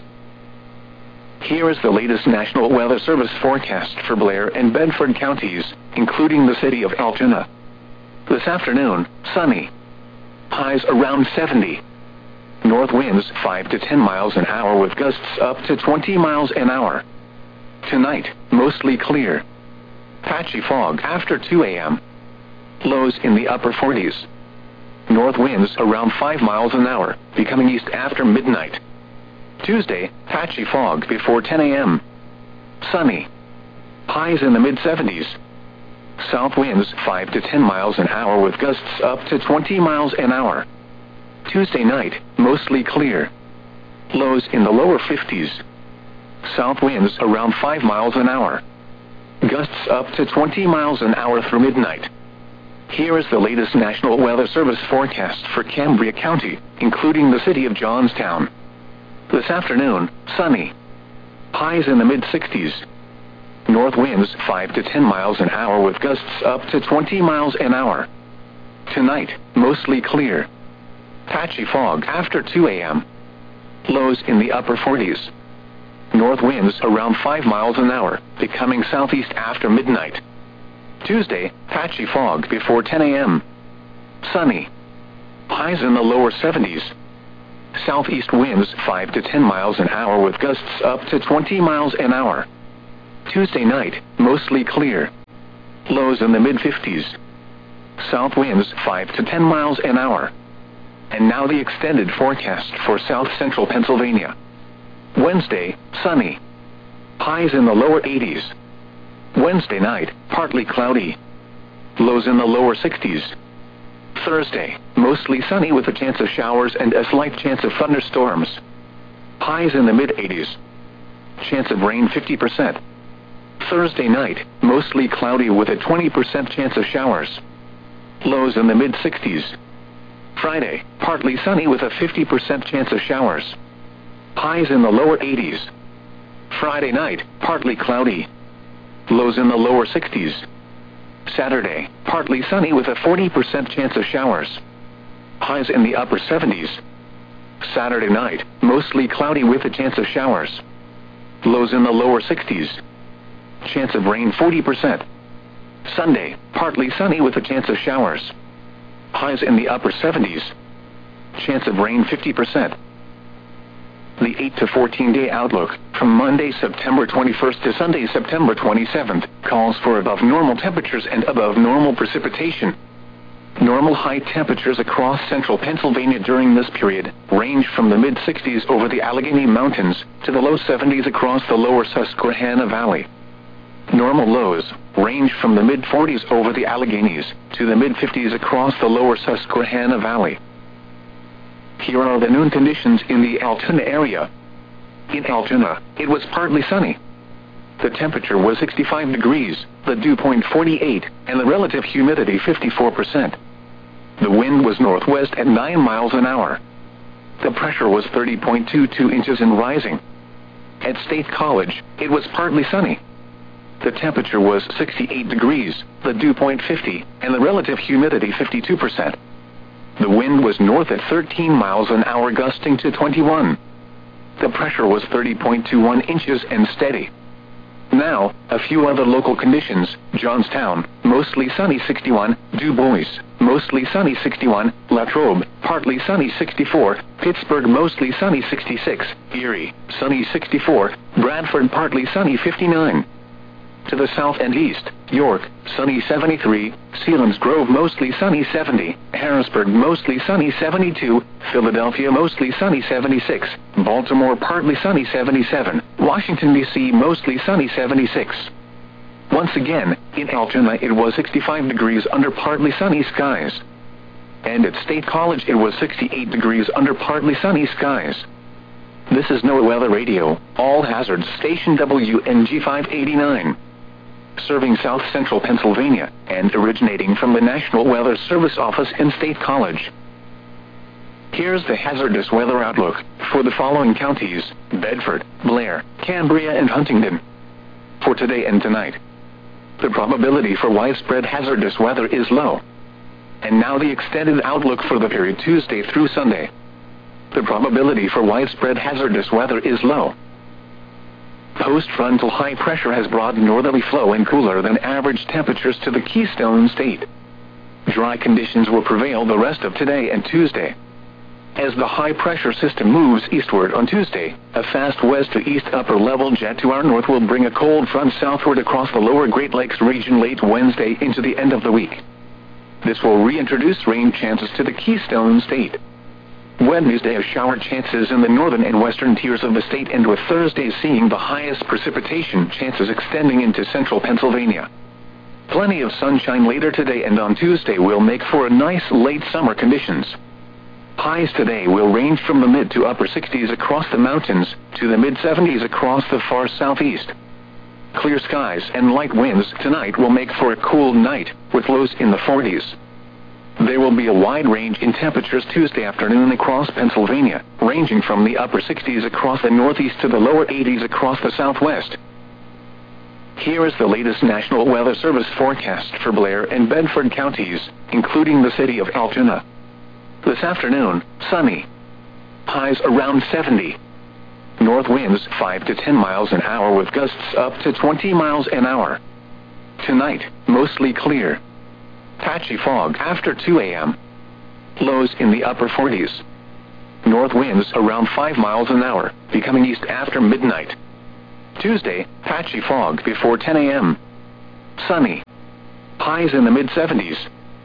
Here is the latest National Weather Service forecast for Blair and Bedford counties, including the city of Altoona. This afternoon, sunny. Highs around 70. North winds 5 to 10 miles an hour with gusts up to 20 miles an hour. Tonight, mostly clear. Patchy fog after 2 a.m. Lows in the upper 40s. North winds around 5 miles an hour, becoming east after midnight. Tuesday, patchy fog before 10 a.m. Sunny. Highs in the mid-70s. South winds 5 to 10 miles an hour with gusts up to 20 miles an hour. Tuesday night, mostly clear. Lows in the lower 50s. South winds around 5 miles an hour. Gusts up to 20 miles an hour through midnight. Here is the latest National Weather Service forecast for Cambria County, including the city of Johnstown. This afternoon, sunny. Highs in the mid-60s. North winds 5 to 10 miles an hour with gusts up to 20 miles an hour. Tonight, mostly clear. Patchy fog after 2 a.m. Lows in the upper 40s. North winds around 5 miles an hour, becoming southeast after midnight. Tuesday, patchy fog before 10 a.m. Sunny. Highs in the lower 70s. Southeast winds 5 to 10 miles an hour with gusts up to 20 miles an hour. Tuesday night, mostly clear. Lows in the mid-50s. South winds 5 to 10 miles an hour. And now the extended forecast for south-central Pennsylvania. Wednesday, sunny. Highs in the lower 80s. Wednesday night, partly cloudy. Lows in the lower 60s. Thursday, mostly sunny with a chance of showers and a slight chance of thunderstorms. Highs in the mid-80s. Chance of rain 50%. Thursday night, mostly cloudy with a 20% chance of showers. Lows in the mid-60s. Friday, partly sunny with a 50% chance of showers. Highs in the lower 80s. Friday night, partly cloudy. Lows in the lower 60s. Saturday, partly sunny with a 40% chance of showers. Highs in the upper 70s. Saturday night, mostly cloudy with a chance of showers. Lows in the lower 60s. Chance of rain 40%. Sunday, partly sunny with a chance of showers. Highs in the upper 70s. Chance of rain 50%. The 8 to 14-day outlook, from Monday, September 21st to Sunday, September 27th, calls for above normal temperatures and above normal precipitation. Normal high temperatures across central Pennsylvania during this period range from the mid-60s over the Allegheny Mountains to the low 70s across the lower Susquehanna Valley. Normal lows range from the mid-40s over the Alleghenies to the mid-50s across the lower Susquehanna Valley. Here are the noon conditions in the Altoona area. In Altoona, it was partly sunny. The temperature was 65 degrees, the dew point 48, and the relative humidity 54%. The wind was northwest at 9 miles an hour. The pressure was 30.22 inches and rising. At State College, it was partly sunny. The temperature was 68 degrees, the dew point 50, and the relative humidity 52%. The wind was north at 13 miles an hour gusting to 21. The pressure was 30.21 inches and steady. Now, a few other local conditions. Johnstown, mostly sunny 61, Du Bois, mostly sunny 61, Latrobe, partly sunny 64, Pittsburgh mostly sunny 66, Erie, sunny 64, Bradford partly sunny 59. To the south and east, York, sunny 73, Selinsgrove mostly sunny 70, Harrisburg mostly sunny 72, Philadelphia mostly sunny 76, Baltimore partly sunny 77, Washington, D.C. mostly sunny 76. Once again, in Altoona it was 65 degrees under partly sunny skies. And at State College it was 68 degrees under partly sunny skies. This is NOAA Weather Radio, all hazards station WNG 589. Serving south-central Pennsylvania, and originating from the National Weather Service office in State College. Here's the hazardous weather outlook for the following counties: Bedford, Blair, Cambria, and Huntingdon. For today and tonight, the probability for widespread hazardous weather is low. And now the extended outlook for the period Tuesday through Sunday. The probability for widespread hazardous weather is low. Post-frontal high pressure has brought northerly flow and cooler than average temperatures to the Keystone State. Dry conditions will prevail the rest of today and Tuesday. As the high pressure system moves eastward on Tuesday, a fast west to east upper level jet to our north will bring a cold front southward across the lower Great Lakes region late Wednesday into the end of the week. This will reintroduce rain chances to the Keystone State. Wednesday has shower chances in the northern and western tiers of the state, and with Thursday seeing the highest precipitation chances extending into central Pennsylvania. Plenty of sunshine later today and on Tuesday will make for a nice late summer conditions. Highs today will range from the mid to upper 60s across the mountains to the mid 70s across the far southeast. Clear skies and light winds tonight will make for a cool night, with lows in the 40s. There will be a wide range in temperatures Tuesday afternoon across Pennsylvania, ranging from the upper 60s across the northeast to the lower 80s across the southwest. Here is the latest National Weather Service forecast for Blair and Bedford counties, including the city of Altoona. This afternoon, sunny. Highs around 70. North winds 5 to 10 miles an hour with gusts up to 20 miles an hour. Tonight, mostly clear. Patchy fog after 2 a.m. Lows in the upper 40s. North winds around 5 miles an hour, becoming east after midnight. Tuesday, patchy fog before 10 a.m. Sunny. Highs in the mid-70s.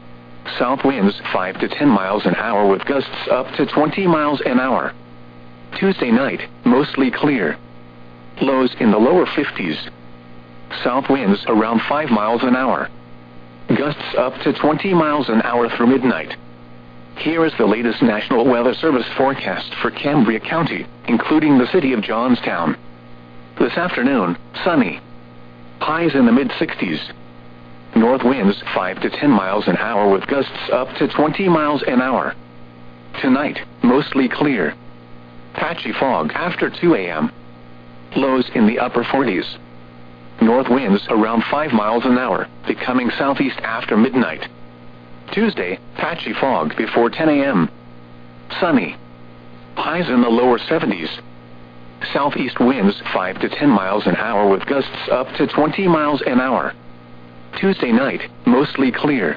South winds 5 to 10 miles an hour with gusts up to 20 miles an hour. Tuesday night, mostly clear. Lows in the lower 50s. South winds around 5 miles an hour. Gusts up to 20 miles an hour through midnight. Here is the latest National Weather Service forecast for Cambria County, including the city of Johnstown. This afternoon, sunny. Highs in the mid-60s. North winds 5 to 10 miles an hour with gusts up to 20 miles an hour. Tonight, mostly clear. Patchy fog after 2 a.m. Lows in the upper 40s. North winds around 5 miles an hour, becoming southeast after midnight. Tuesday, patchy fog before 10 a.m. Sunny. Highs in the lower 70s. Southeast winds 5 to 10 miles an hour with gusts up to 20 miles an hour. Tuesday night, mostly clear.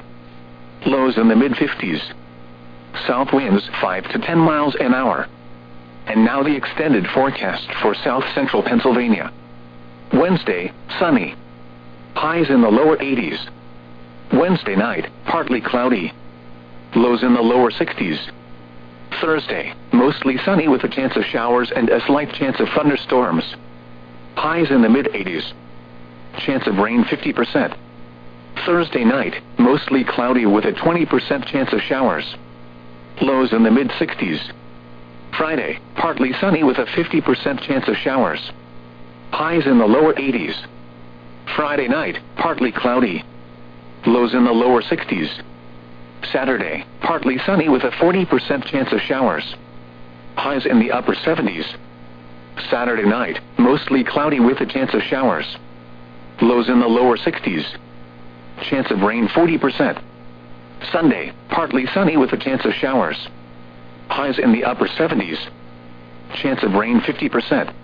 Lows in the mid-50s. South winds 5 to 10 miles an hour. And now the extended forecast for south-central Pennsylvania. Wednesday, sunny. Highs in the lower 80s. Wednesday night, partly cloudy. Lows in the lower 60s. Thursday, mostly sunny with a chance of showers and a slight chance of thunderstorms. Highs in the mid-80s. Chance of rain 50%. Thursday night, mostly cloudy with a 20% chance of showers. Lows in the mid-60s. Friday, partly sunny with a 50% chance of showers. Highs in the lower 80s. Friday night, partly cloudy. Lows in the lower 60s. Saturday, partly sunny with a 40% chance of showers. Highs in the upper 70s. Saturday night, mostly cloudy with a chance of showers. Lows in the lower 60s. Chance of rain 40%. Sunday, partly sunny with a chance of showers. Highs in the upper 70s. Chance of rain 50%.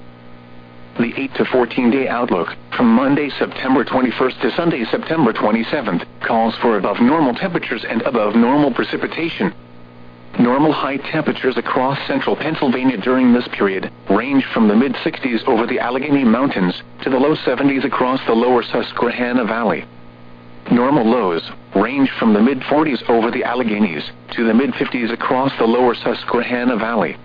The 8 to 14-day outlook, from Monday, September 21st to Sunday, September 27th, calls for above normal temperatures and above normal precipitation. Normal high temperatures across central Pennsylvania during this period range from the mid-60s over the Allegheny Mountains to the low 70s across the lower Susquehanna Valley. Normal lows range from the mid-40s over the Alleghenies to the mid-50s across the lower Susquehanna Valley.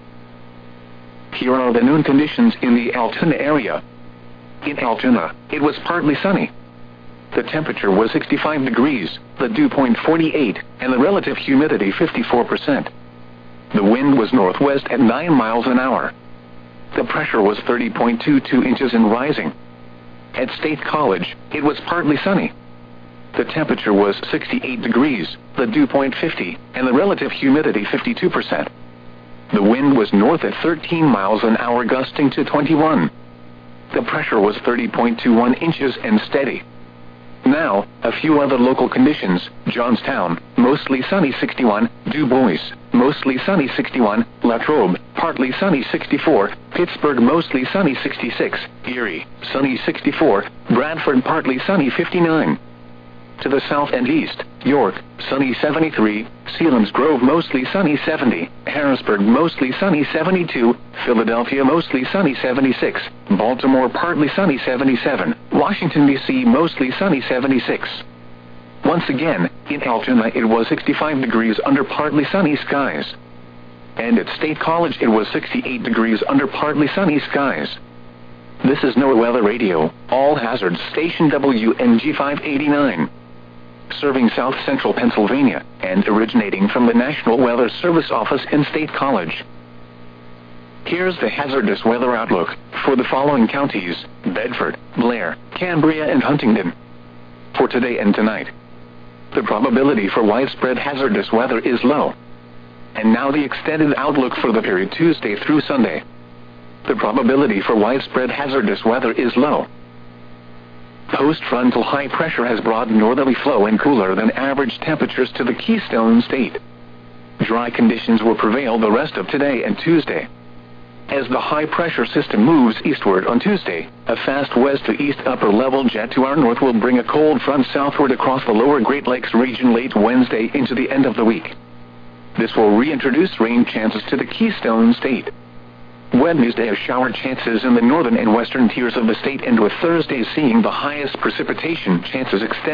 Here are the noon conditions in the Altoona area. In Altoona, it was partly sunny. The temperature was 65 degrees, the dew point 48, and the relative humidity 54%. The wind was northwest at 9 miles an hour. The pressure was 30.22 inches and rising. At State College, it was partly sunny. The temperature was 68 degrees, the dew point 50, and the relative humidity 52%. The wind was north at 13 miles an hour gusting to 21. The pressure was 30.21 inches and steady. Now, a few other local conditions. Johnstown, mostly sunny 61, Du Bois, mostly sunny 61, Latrobe, partly sunny 64, Pittsburgh mostly sunny 66, Erie, sunny 64, Bradford partly sunny 59. To the south and east, York, sunny 73, Selinsgrove mostly sunny 70, Harrisburg mostly sunny 72, Philadelphia mostly sunny 76, Baltimore partly sunny 77, Washington, D.C. mostly sunny 76. Once again, in Altoona it was 65 degrees under partly sunny skies. And at State College it was 68 degrees under partly sunny skies. This is NOAA Weather Radio, All Hazards Station WNG 589. Serving south-central Pennsylvania, and originating from the National Weather Service office in State College. Here's the hazardous weather outlook for the following counties: Bedford, Blair, Cambria, and Huntingdon. For today and tonight, the probability for widespread hazardous weather is low. And now the extended outlook for the period Tuesday through Sunday. The probability for widespread hazardous weather is low. Post-frontal high pressure has brought northerly flow and cooler than average temperatures to the Keystone State. Dry conditions will prevail the rest of today and Tuesday. As the high pressure system moves eastward on Tuesday, a fast west to east upper level jet to our north will bring a cold front southward across the lower Great Lakes region late Wednesday into the end of the week. This will reintroduce rain chances to the Keystone State. Wednesday, shower chances in the northern and western tiers of the state, and with Thursday seeing the highest precipitation chances extending